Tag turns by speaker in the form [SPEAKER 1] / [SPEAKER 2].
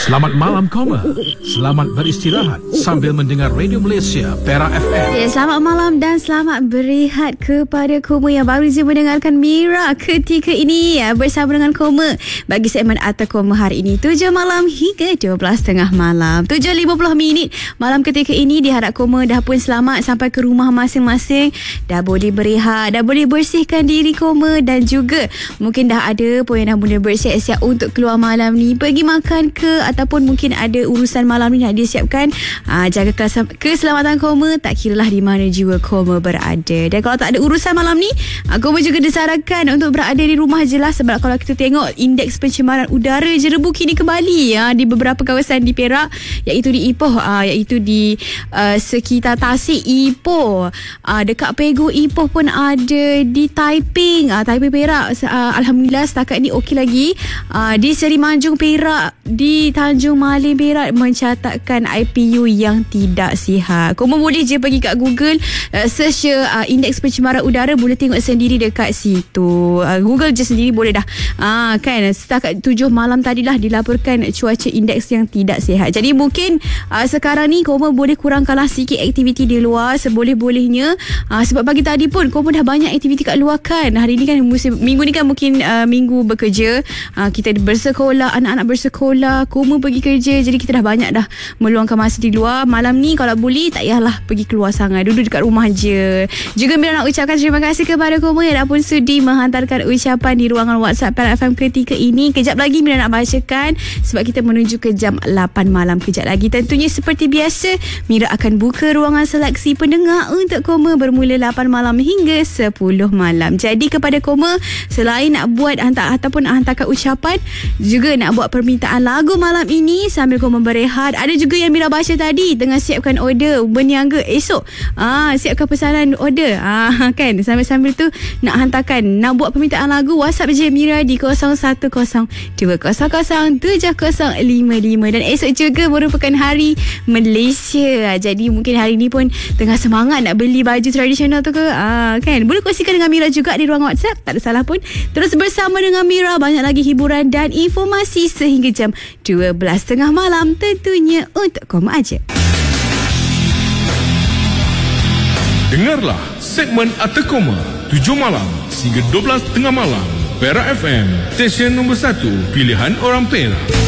[SPEAKER 1] Selamat malam Koma. Selamat beristirahat sambil mendengar Radio Malaysia Perak FM.
[SPEAKER 2] Ya, selamat malam dan selamat berehat kepada Koma yang baru saja mendengarkan Mira ketika ini ya, bersama dengan Koma bagi segmen Atta Koma hari ini 7 malam hingga 12.30 malam. 7.50 malam ketika ini diharap Koma dah pun selamat sampai ke rumah masing-masing, dah boleh berehat, dah boleh bersihkan diri Koma dan juga mungkin dah ada pun yang dah boleh bersiap-siap untuk keluar malam ni, pergi makan ke ataupun mungkin ada urusan malam ni nak dia siapkan. Jaga keselamatan Koma, tak kiralah di mana jiwa Koma berada. Dan kalau tak ada urusan malam ni, Koma juga disarankan untuk berada di rumah je lah, sebab kalau kita tengok indeks pencemaran udara jerebu kini kembali di beberapa kawasan di Perak, iaitu di Ipoh, iaitu di sekitar Tasik Ipoh, dekat Pegu Ipoh pun ada, di Taiping Taiping Perak alhamdulillah setakat ni okey lagi. Di Seri Manjung Perak, di Tanjung Malim Perak mencatatkan IPU yang tidak sihat. Kau boleh je pergi kat Google, search indeks pencemaran udara, boleh tengok sendiri dekat situ. Google je sendiri boleh dah. Kan setakat 7 malam tadilah dilaporkan cuaca indeks yang tidak sihat. Jadi mungkin sekarang ni kau boleh kurangkanlah sikit aktiviti di luar seboleh-bolehnya. Sebab pagi tadi pun kau dah banyak aktiviti kat luar kan. Hari ni kan minggu ni kan mungkin minggu bekerja. Kita bersekolah, anak-anak bersekolah, Koma pergi kerja, jadi kita dah banyak dah meluangkan masa di luar. Malam ni kalau boleh tak payahlah pergi keluar sangat, duduk dekat rumah je. Juga Mira nak ucapkan terima kasih kepada Koma yang dah pun sudi menghantarkan ucapan di ruangan WhatsApp Perak FM ketika ini. Kejap lagi Mira nak bacakan sebab kita menuju ke jam 8 malam. Kejap lagi tentunya seperti biasa Mira akan buka ruangan seleksi pendengar untuk Koma bermula 8 malam hingga 10 malam. Jadi kepada Koma, selain nak buat ataupun hantarkan ucapan, juga nak buat permintaan lagu malam ini sambil Koma berehat. Ada juga yang Mira baca tadi tengah siapkan order berniaga esok. Siapkan pesanan order. Kan sambil-sambil tu nak hantarkan, nak buat permintaan lagu, WhatsApp je Mira di 0102007055 dan esok juga merupakan Hari Malaysia. Jadi mungkin hari ni pun tengah semangat nak beli baju tradisional tu ke? Kan boleh kongsikan dengan Mira juga di ruang WhatsApp, tak ada salah pun. Terus bersama dengan Mira, banyak lagi hiburan dan informasi sehingga jam 12.30 malam, tentunya untuk Koma aja.
[SPEAKER 1] Dengarlah segmen Atta Koma 7 malam hingga 12.30 malam. Perak FM, stesen nombor 1 pilihan orang Perak.